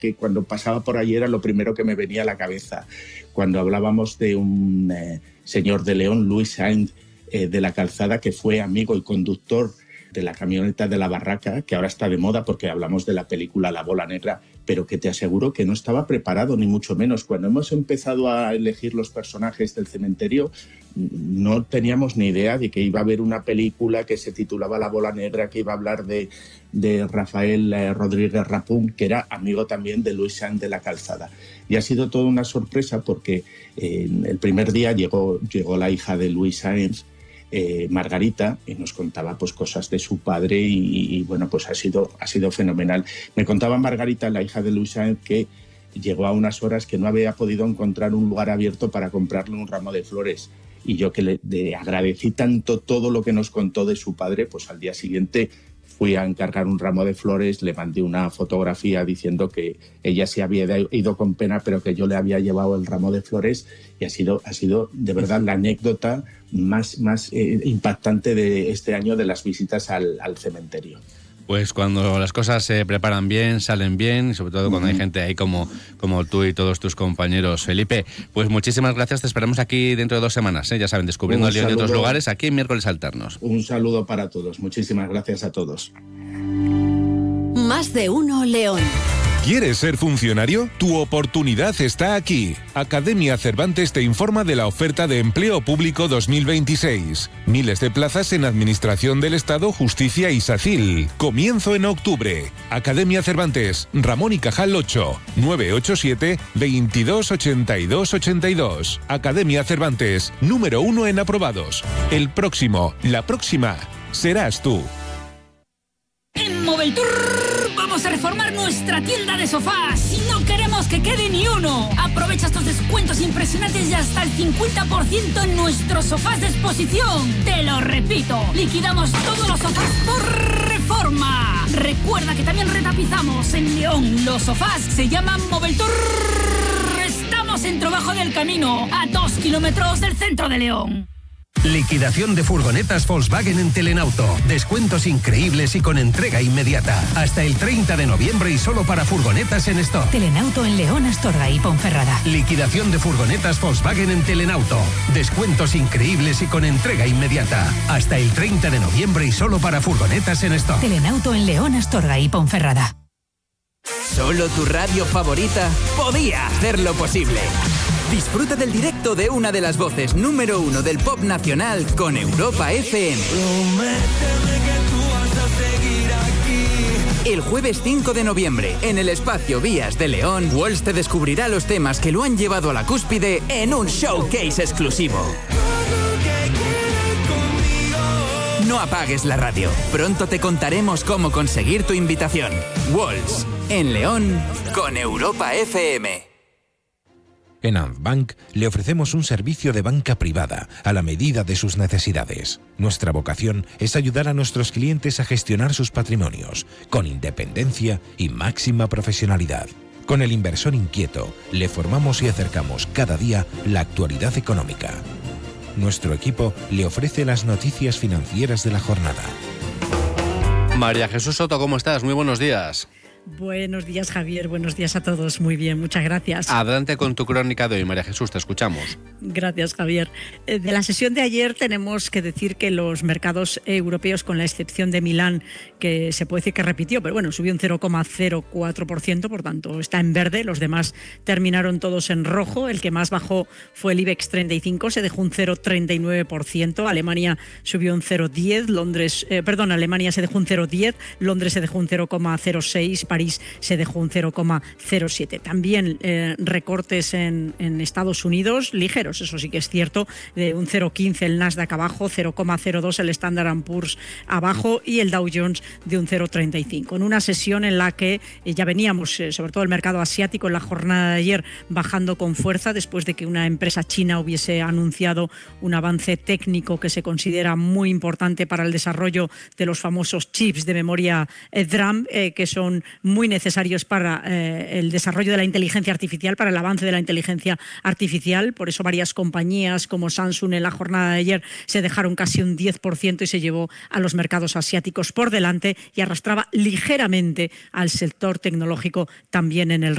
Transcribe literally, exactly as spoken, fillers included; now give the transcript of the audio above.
que cuando pasaba por allí era lo primero que me venía a la cabeza. Cuando hablábamos de un eh, señor de León, Luis Sainz eh, de la Calzada, que fue amigo y conductor de la camioneta de la Barraca, que ahora está de moda porque hablamos de la película La Bola Negra, pero que te aseguro que no estaba preparado, ni mucho menos. Cuando hemos empezado a elegir los personajes del cementerio, no teníamos ni idea de que iba a haber una película que se titulaba La Bola Negra, que iba a hablar de, de Rafael eh, Rodríguez Rapún, que era amigo también de Luis Sainz de la Calzada. Y ha sido toda una sorpresa porque eh, el primer día llegó, llegó la hija de Luis Sainz, Eh, Margarita, y nos contaba pues cosas de su padre y, y bueno, pues ha sido, ha sido fenomenal. Me contaba Margarita, la hija de Luis Sainz, que llegó a unas horas que no había podido encontrar un lugar abierto para comprarle un ramo de flores, y yo que le, le agradecí tanto todo lo que nos contó de su padre, pues al día siguiente fui a encargar un ramo de flores, le mandé una fotografía diciendo que ella se había ido con pena, pero que yo le había llevado el ramo de flores, y ha sido, ha sido de verdad la anécdota más, más eh, impactante de este año de las visitas al, al cementerio. Pues cuando las cosas se preparan bien, salen bien, y sobre todo cuando hay gente ahí como, como tú y todos tus compañeros. Felipe, pues muchísimas gracias, te esperamos aquí dentro de dos semanas, ¿eh? Ya saben, descubriendo el León de otros lugares, aquí en Miércoles Alternos. Un saludo para todos, muchísimas gracias a todos. Más de uno León. ¿Quieres ser funcionario? Tu oportunidad está aquí. Academia Cervantes te informa de la oferta de empleo público dos mil veintiséis. Miles de plazas en Administración del Estado, Justicia y SACIL. Comienzo en octubre. Academia Cervantes, Ramón y Cajal ocho, nueve ocho siete, veintidós ochenta y dos ochenta y dos. Academia Cervantes, número uno en aprobados. El próximo, la próxima, serás tú. En Moveltour vamos a reformar nuestra tienda de sofás y no queremos que quede ni uno. Aprovecha estos descuentos impresionantes y hasta el cincuenta por ciento en nuestros sofás de exposición. Te lo repito, liquidamos todos los sofás por reforma. Recuerda que también retapizamos en León. Los sofás se llaman Moveltour. Estamos en Trabajo del Camino, a dos kilómetros del centro de León. Liquidación de furgonetas Volkswagen en Telenauto. Descuentos increíbles y con entrega inmediata. Hasta el treinta de noviembre y solo para furgonetas en stock. Telenauto en León, Astorga y Ponferrada. Liquidación de furgonetas Volkswagen en Telenauto. Descuentos increíbles y con entrega inmediata. Hasta el treinta de noviembre y solo para furgonetas en stock. Telenauto en León, Astorga y Ponferrada. Solo tu radio favorita podía hacerlo posible. Disfruta del directo de una de las voces número uno del pop nacional con Europa F M. El jueves cinco de noviembre, en el espacio Vías de León, Walls te descubrirá los temas que lo han llevado a la cúspide en un showcase exclusivo. No apagues la radio. Pronto te contaremos cómo conseguir tu invitación. Walls, en León, con Europa F M. En Antbank le ofrecemos un servicio de banca privada a la medida de sus necesidades. Nuestra vocación es ayudar a nuestros clientes a gestionar sus patrimonios con independencia y máxima profesionalidad. Con el inversor inquieto le formamos y acercamos cada día la actualidad económica. Nuestro equipo le ofrece las noticias financieras de la jornada. María Jesús Soto, ¿cómo estás? Muy buenos días. Buenos días, Javier. Buenos días a todos. Muy bien, muchas gracias. Adelante con tu crónica de hoy, María Jesús, te escuchamos. Gracias, Javier. De la sesión de ayer tenemos que decir que los mercados europeos, con la excepción de Milán, que se puede decir que repitió, pero bueno, subió un cero coma cero cuatro por ciento, por tanto está en verde. Los demás terminaron todos en rojo. El que más bajó fue el IBEX treinta y cinco, se dejó un cero coma treinta y nueve por ciento. Alemania subió un cero coma diez, Londres, eh, perdón, Alemania se dejó un cero coma diez, Londres se dejó un cero coma cero seis, París se dejó un cero coma cero siete. También eh, recortes en, en Estados Unidos, ligeros, eso sí que es cierto, de un cero coma quince el Nasdaq abajo, cero coma cero dos el Standard and Poor's abajo y el Dow Jones de un cero coma treinta y cinco. En una sesión en la que eh, ya veníamos, eh, sobre todo el mercado asiático, en la jornada de ayer bajando con fuerza después de que una empresa china hubiese anunciado un avance técnico que se considera muy importante para el desarrollo de los famosos chips de memoria eh, D R A M, eh, que son muy necesarios para eh, el desarrollo de la inteligencia artificial, para el avance de la inteligencia artificial. Por eso varias compañías como Samsung en la jornada de ayer se dejaron casi un diez por ciento y se llevó a los mercados asiáticos por delante y arrastraba ligeramente al sector tecnológico también en el